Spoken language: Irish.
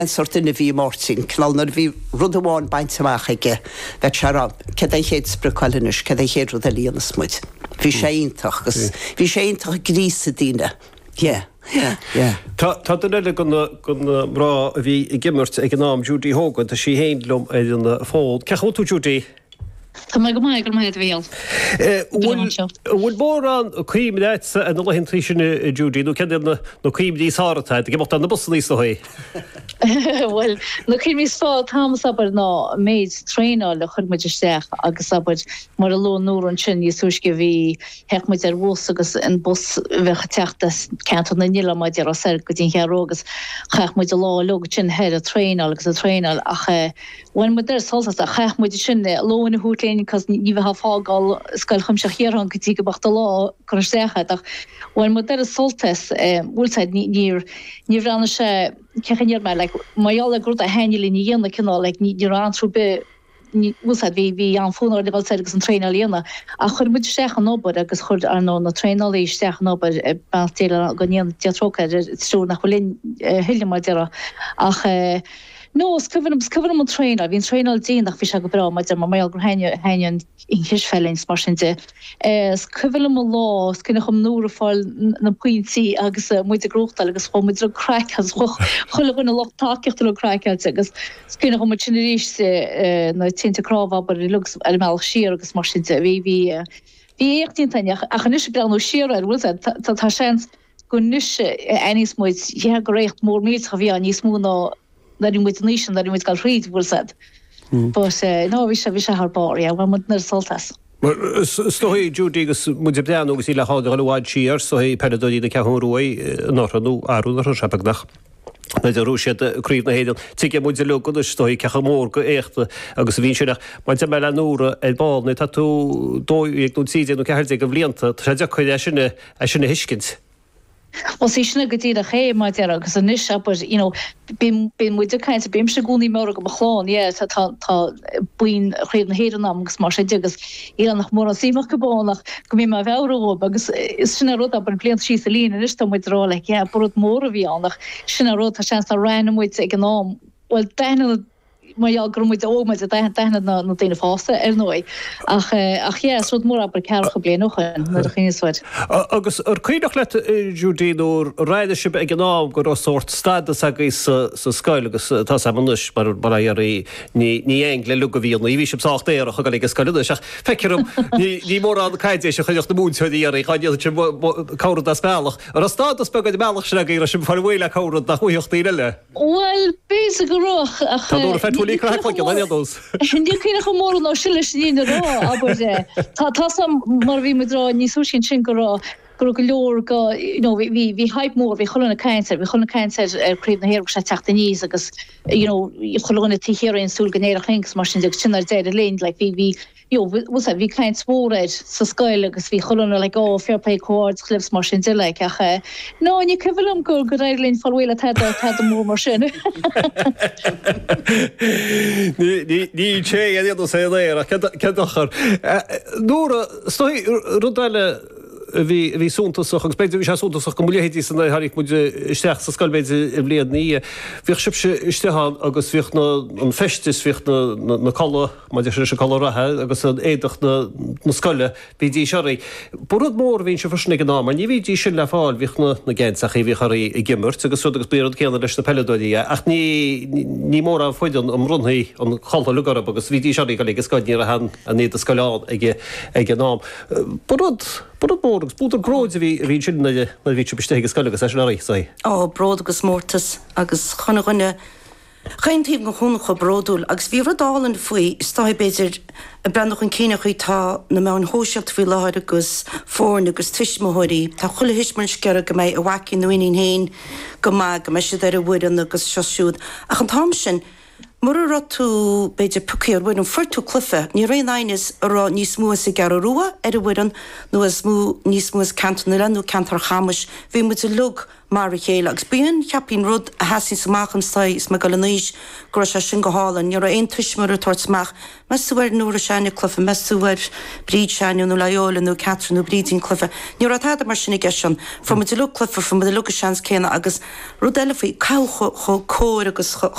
sort in bhí mórsin, cnalnar bhí rud amháin baint amach ige, bheit searab, cad é chéad spracálinis, cad é chéad rud a líana smuid. Bhí sé iontach, bhí sé iontach grís a dtíine. Tá duile gon rá a bhí i gimmert ag an nám Judy Hogan, tá sí héinlumm an fód. Ceachú tú, Judy? Tá mai go mai bhéal. Bhfuil mór an chuim deit an lehin trí sinna Judy, nó cean nó chuim dí sáratá, ag bhcht an na busan níos lehaí. Well, nó chuim níos fá támas aber ná méid tréáil le chur muidir steach agus aber mar a ló nóir an sin níos úsce bhí heach muid ar bhs agus an bus bheitcha teachtas ceantar na níla maid ar a ser go dtín chearógus chaach muid a lá log sin head a tréáil agus a tréáil ach bhain muid ar soltas a chaach muid sin lóin na hútléin cos ní bheit fágáil scail chum se chéarán go tí go bachta lá chun steachad ach bhain muid ar a soltas bhúlsaid níor ranna se cechanníar me maiall a grút a henilín í dhéanana cinál ní antrú be úsad bhí an fónar de bhil agus an tréáil líana a chur muid steachan nóbad agus chur ar nó na tréáil steach nóbad bailtéile go níon teatrócha strú nach cholín hiile mar deara ach no, skyfnum an tréáil, hín tréáil díanach bhí se go bra maidir mar maiall gur hainean in hisfellings mar sin de. Skyfnum a lá, scinna chum nóra fáil na puintí agus muid a grúchtal agus chum muid a crack as chola gona loch takeachtal a crack agus scinna chum sin ríis na tínta cráb aber i lugs ar meall sír agus mar sin de. Bhí échtíntainach a chan isise breanú sír ar bhil tá séns go nise einís muid go récht mór míid a bhí a níos múna that in with nation that in with galreed was said but no we should harbor yeah when with soltas Stohi Judy gus mudian agus ila há go wad cheer so he pedodí de cehoroi norú arú ar sepagnach na de rúisiad críomh na héidir tí muid le go stoí cecha mór go éachta agus bhín sinach man te meile nóra ag bána tá tú dóigh nó tíidir nó ceirte go bblianta tá de chuid sinna hiiscint. Well, sí sinna go dtíad a ché mai dear agus a níos aber, bín muid a caiint a bím se gúnaí mar go bachláin, tá buin chréibh na héidir agus mar sé agus ílan nach mór an símach go bánach go mí mai bhehró agus is sinna rud aber bliant síos a lína is tá muid rá le burút mór a bhí annach sinna rud tá seans a reinna muid ag an nám. Well, daine mai gur muid ógmaid a daine na daine fásta ar nói ach rud mór aber cearcha blianúchan na chinisfuid. Agus ar chuoinech le Judy nó réide sib ag an nám gur sort stadas agus sa scoil agus tá samanus mar ar ní eng le luga bhíon í bhí sib sácht éar chu ag scoil seach fecirm ní mór an caiide se chuideocht na múnseí ar chaide cabhad a spelach ar a stadas be go meach se gur sib farhfuile cabhad nach chuocht ile. Well, bés go roch Fully crack like those. Hindi kina go mór ná silis ní rá, aber tá sam mar bhí me rá ní súsin sin go rá go leor go hí hype mór bhí cholanna caiintear críomh na héir se teachta níos agus cholanna tíchéiríonn súl gnéire chinks mar sin sinnar déir léin le bhí bhí caiint spóreid sa scoil agus bhí cholanna le fairplay chords clips mar sin le ach nó ní cyfilm go réirlín farhfuile te mór mar sin. Ní sé a sé léir a cedachar. Nóra stoi rudaile hí súntaach agus beidir bhí sé súntaach go muhétí sanna haríh mu isteach sa scoilbeid i bliad ní. Bhíh sibse isteán agus bhíoch an festis bhíoch na chola maidir se chorathe agus an éadach na scoile bhí seirí. Burad mór bhín se frisna an ná, ní bhí sin le fáil bhíoch na ggéintach í bhí choí i gimmert agus agus bliad céanna leis na peledóí ach ní mór an foiidir an runnaí an chola lugarab agus bhí seirí go agus scoidní a hen a néad a scoileán ag an nám. Burad mór bútar gróid a bhí sin na bhí besteige scoilegus leis leí sa. Bród agus mórtas agus chuna gunne chaintíh go chunacha bródúil agus bhí radálan faoi stáid beidir a brandach an cíine chuí tá na me an hóseacht fao láir agus fórn agus tuismóirí tá chula hisismar scear go méid a bhhaci nuoín héin go me go me si ar a bhuian agus seisiúd ach an tám sin Mar tú beidir pucéir bhfuin an furtú clufa, ní ré is rá níos mú sa gar ruá ar bhfuan nó níos mú cantan lenú cantar chamas, bhí mu lug mar chéile agus bíon cheapín rud a hasín samachchan stáis me goníis gro se sin go hálan, ní ein tuismar a tuairtach, me suir nuair a seinine clufa, me suir bríd seinú nó leolalanú Catranú brídín clufa. Ní tá mar sinna geisian, from mu lu clufa from mu lu seans céna agus rud eile faoi cóir agus